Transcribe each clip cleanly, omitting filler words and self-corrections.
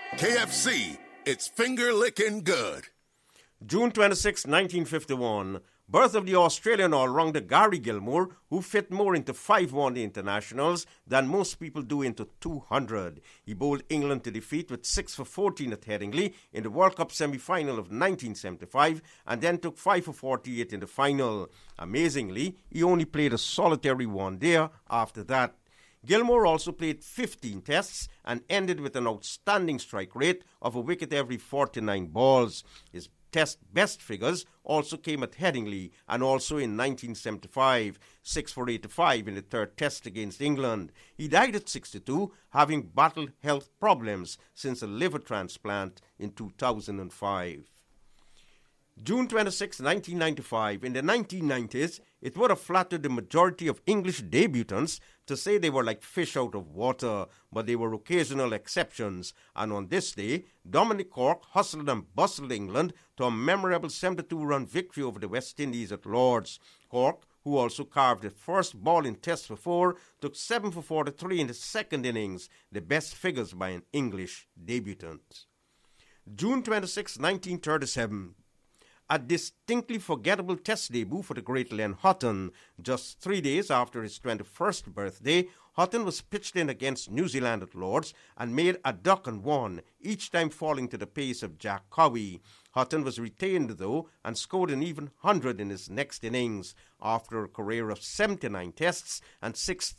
KFC, it's finger-licking good. June 26, 1951, birth of the Australian all-rounder Gary Gilmore, who fit more into 5 one-day internationals than most people do into 200. He bowled England to defeat with 6 for 14 at Headingley in the World Cup semi-final of 1975 and then took 5 for 48 in the final. Amazingly, he only played a solitary one-day after that. Gilmore also played 15 tests and ended with an outstanding strike rate of a wicket every 49 balls. His Test best figures also came at Headingley and also in 1975, 6 for 85 in the third test against England. He died at 62, having battled health problems since a liver transplant in 2005. June 26, 1995, in the 1990s, it would have flattered the majority of English debutants to say they were like fish out of water, but they were occasional exceptions. And on this day, Dominic Cork hustled and bustled England to a memorable 72-run victory over the West Indies at Lord's. Cork, who also carved the first ball in Test for 4, took 7 for 43 in the second innings, the best figures by an English debutant. June 26, 1937. A distinctly forgettable Test debut for the great Len Hutton. Just 3 days after his 21st birthday, Hutton was pitched in against New Zealand at Lord's and made a duck and one, each time falling to the pace of Jack Cowie. Hutton was retained, though, and scored an even 100 in his next innings. After a career of 79 tests and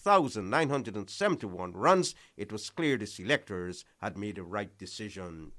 6,971 runs, it was clear the selectors had made the right decision.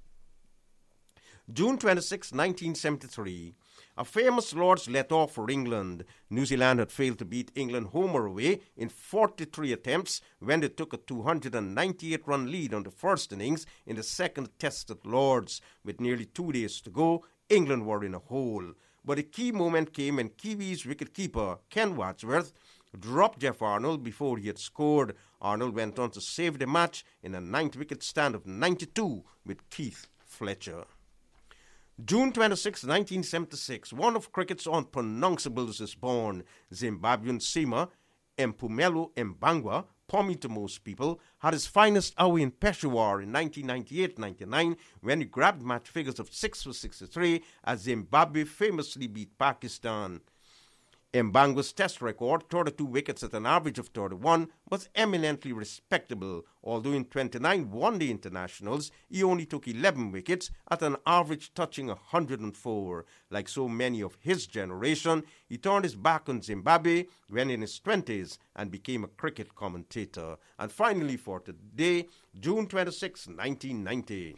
June 26, 1973. A famous Lord's let off for England. New Zealand had failed to beat England home or away in 43 attempts when they took a 298-run lead on the first innings in the second test at Lord's. With nearly 2 days to go, England were in a hole. But a key moment came when Kiwis wicketkeeper Ken Wadsworth dropped Jeff Arnold before he had scored. Arnold went on to save the match in a 9th-wicket stand of 92 with Keith Fletcher. June 26, 1976, one of cricket's unpronounceables is born. Zimbabwean seamer Mpumelelo Mbangwa, Pommy to most people, had his finest hour in Peshawar in 1998-99 when he grabbed match figures of 6 for 63 as Zimbabwe famously beat Pakistan. Mbangwa's test record, 32 wickets at an average of 31, was eminently respectable, although in 29 one-day internationals, he only took 11 wickets at an average touching 104. Like so many of his generation, he turned his back on Zimbabwe when in his 20s and became a cricket commentator. And finally for today, June 26, 1990.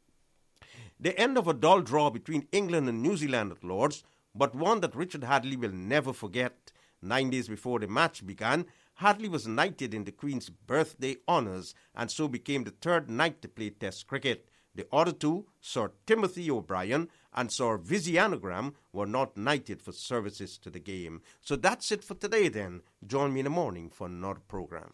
The end of a dull draw between England and New Zealand at Lord's, but one that Richard Hadlee will never forget. 9 days before the match began, Hadlee was knighted in the Queen's birthday honours and so became the third knight to play Test cricket. The other two, Sir Timothy O'Brien and Sir Visianogram, were not knighted for services to the game. So that's it for today then. Join me in the morning for another programme.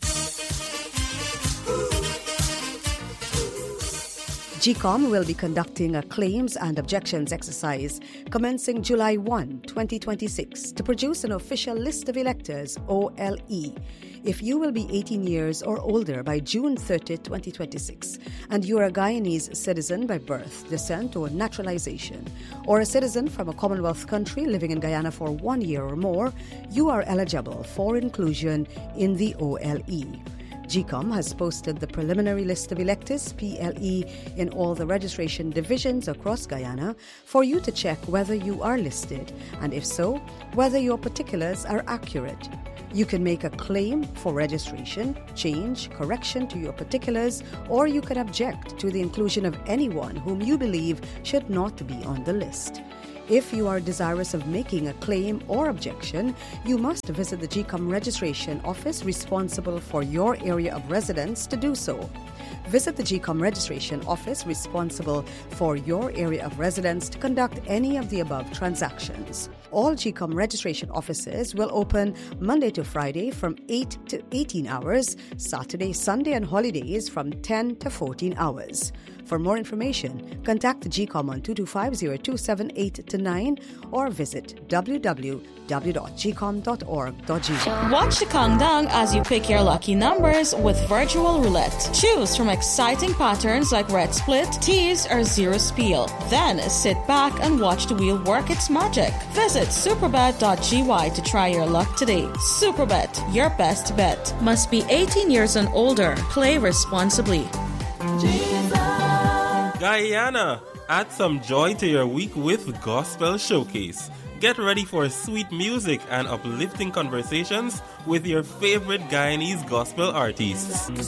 GCOM will be conducting a claims and objections exercise commencing July 1, 2026 to produce an official list of electors, OLE. If you will be 18 years or older by June 30, 2026, and you are a Guyanese citizen by birth, descent, or naturalization, or a citizen from a Commonwealth country living in Guyana for 1 year or more, you are eligible for inclusion in the OLE. GCOM has posted the preliminary list of electors, PLE, in all the registration divisions across Guyana for you to check whether you are listed, and if so, whether your particulars are accurate. You can make a claim for registration, change, correction to your particulars, or you can object to the inclusion of anyone whom you believe should not be on the list. If you are desirous of making a claim or objection, you must visit the GCOM registration office responsible for your area of residence to do so. Visit the GCOM registration office responsible for your area of residence to conduct any of the above transactions. All GCOM registration offices will open Monday to Friday from 8 to 18 hours, Saturday, Sunday and holidays from 10 to 14 hours. For more information, contact the GCOM on 225-0278-9 or visit www.gcom.org.gg. Watch the countdown as you pick your lucky numbers with virtual roulette. Choose from exciting patterns like red split, tease, or zero spiel. Then sit back and watch the wheel work its magic. Visit superbet.gy to try your luck today. Superbet, your best bet. Must be 18 years and older. Play responsibly. Guyana, add some joy to your week with Gospel Showcase. Get ready for sweet music and uplifting conversations with your favorite Guyanese gospel artists.